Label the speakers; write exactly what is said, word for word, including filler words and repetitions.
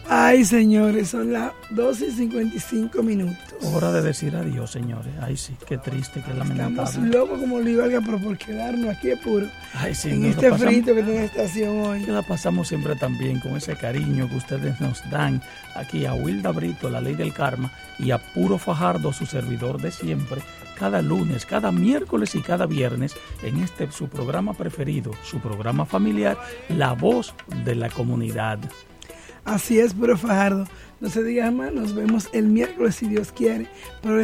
Speaker 1: Ay, señores, son las doce y cincuenta y cinco minutos.
Speaker 2: Hora de decir adiós, señores. Ay, sí, qué triste, qué lamentable.
Speaker 1: Estamos locos como Livalga, pero por quedarnos aquí es puro.
Speaker 2: Ay, sí,
Speaker 1: en
Speaker 2: nos
Speaker 1: este
Speaker 2: pasamos,
Speaker 1: frito que tiene la estación hoy.
Speaker 2: Que la pasamos siempre tan bien, con ese cariño que ustedes nos dan aquí a Wilda Brito, la ley del karma, y a Puro Fajardo, su servidor de siempre, cada lunes, cada miércoles y cada viernes, en este su programa preferido, su programa familiar, La Voz de la Comunidad.
Speaker 1: Así es, Puro Fajardo. No se diga más, nos vemos el miércoles si Dios quiere. Pero